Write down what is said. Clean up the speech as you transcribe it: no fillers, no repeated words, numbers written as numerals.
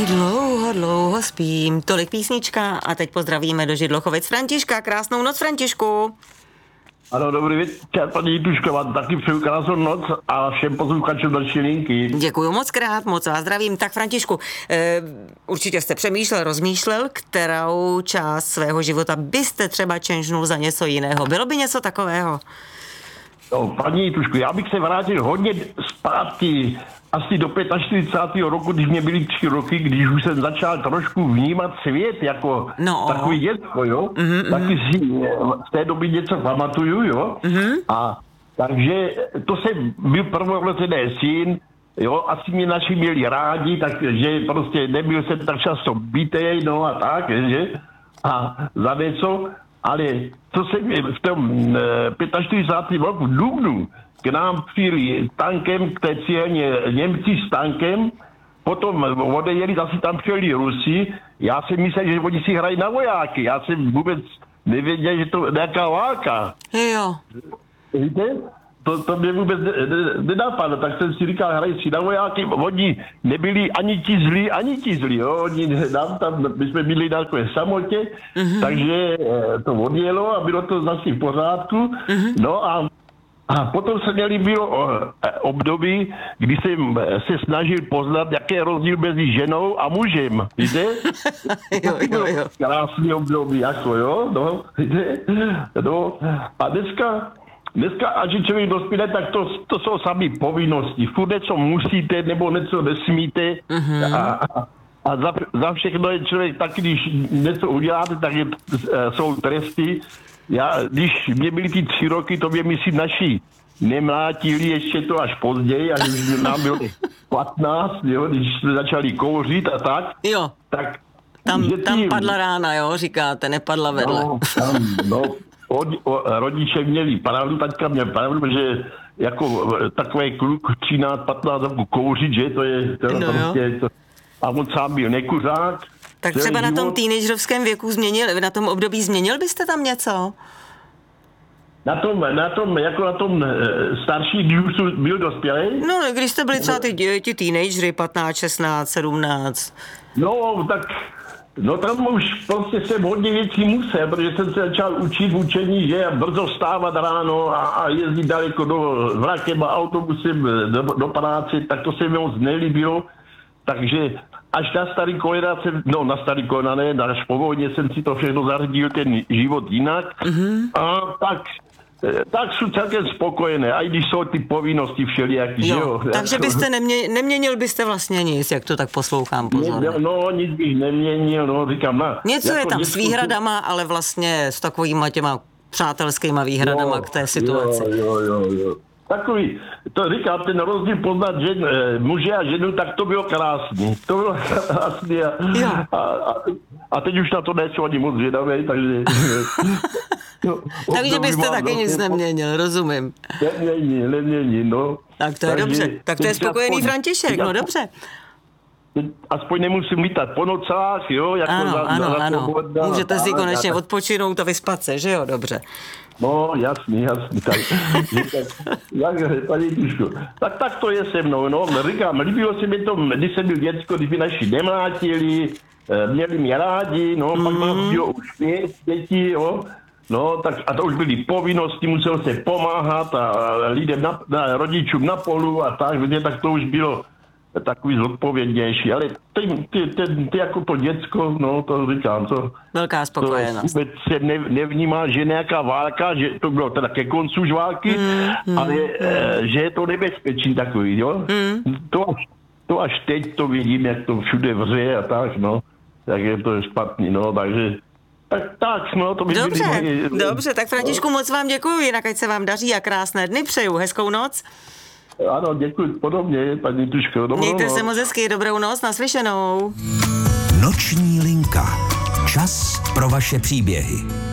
Dlouho, dlouho spím. Tolik písnička a teď pozdravíme do Židlochovic Františka. Krásnou noc, Františku. Ano, dobrý večer, paní Jitušková, taky přeju krásnou noc a všem posluchačům další linky. Děkuju moc krát, moc vás zdravím. Tak Františku, určitě jste rozmýšlel, kterou část svého života byste třeba čenžnul za něco jiného. Bylo by něco takového? No, paní Jituško, já bych se vrátil hodně zpátky, asi do 45. roku, když mě byly 3 roky, když už jsem začal trošku vnímat svět jako takový děcko, jo. Taky si v té době něco pamatuju, jo. A takže to jsem byl prvorozený syn, jo, asi mě naši měli rádi, takže prostě nebyl jsem tak často bitej, no a tak, že. A za něco, ale co jsem v tom 45. roku v dubnu k nám přijeli tankem k té cílně Němci s tankem, potom odejeli, zase tam přijeli Rusi. Já jsem myslel, že oni si hrají na vojáky. Já jsem vůbec nevěděl, že to je nějaká válka. Jo. Víte? To mě vůbec nenapadlo, tak jsem si říkal, hrají si na vojáky. Oni nebyli ani ti zlí, jo. Oni nám tam, my jsme byli na takové samotě, takže to odjelo a bylo to zase v pořádku. No a potom se měli bylo období, kdy jsem se snažil poznat, jaký je rozdíl mezi ženou a mužem, víte? Jo. Krásný období, jako jo, no, víte? No, a dneska, až je člověk dospělý, tak to jsou sami povinnosti. Furt něco musíte, nebo něco nesmíte. A za všechno je člověk tak, když něco uděláte, tak jsou tresty. Když mě byly ty 3 roky, to mě myslím naši nemlátili, ještě to až později, až už nám bylo 15, jo, když jsme začali kouřit a tak. Jo, tak tam padla rána, jo, říkáte, nepadla vedle. Rodiče měli pravdu, taťka měl pravdu, protože jako takový kluk 13-15 roku kouřit, že to je prostě to, a on sám byl nekuřák. Tak třeba na tom teenagerovském věku na tom období změnil byste tam něco? Na tom starší, když už byl dospělý? No, když jste byli třeba ty teenagery, 15, 16, 17. No, tak tam už prostě jsem hodně věcí musel, protože jsem se začal učit v učení, že brzo vstávat ráno a jezdit daleko vlakem a autobusem do práce, tak to se mi moc nelíbilo. Takže až na starý kolena ne, až po vojně jsem si to všechno zařídil, ten život jinak. A tak jsou celkem spokojené, a i když jsou ty povinnosti všelijaký, že jo. Takže byste neměnil byste vlastně nic, jak to tak poslouchám pozorně. No, nic bych neměnil, říkám. Něco je tam s výhradama, ale vlastně s takovýma těma přátelskýma výhradama k té situaci. Jo. Takový, to říkám, ten rozdíl poznat muže a ženu, tak to bylo krásný. A teď už na to nejsou ani moc zvědavé, takže... Takže byste taky nic neměnil, rozumím. Nemění, no. Tak to je dobře, tak to je spokojený František, no dobře. Aspoň nemusím lítat po nocách, jo? Jako ano. Můžete si konečně odpočinout a vyspat se, že jo, dobře. No, jasný. Tak to je se mnou, no. Říkám, líbilo se mi to, když jsem byl děcko, když mi naši nemlátili, měli mě rádi, no, pak bylo už 5 dětí, jo. No, tak a to už byly povinnosti, musel se pomáhat a lidem, rodičům na polu a tak to už bylo takový zodpovědnější, ale ty jako to děcko, no to říkám, to... Velká spokojenost. Vůbec se nevnímá, že nějaká válka, že to bylo teda ke koncu už války, ale že je to nebezpečí takový, jo? To až teď to vidím, jak to všude vře a tak, no. Tak je to špatný, no, takže... Tak, no, to by Dobře, tak Františku, moc vám děkuju, jinak ať se vám daří a krásné dny přeju. Hezkou noc. Ano, děkuji podobně, paní Tuško. Mějte se moc hezky, dobrou noc, naslyšenou. Noční linka. Čas pro vaše příběhy.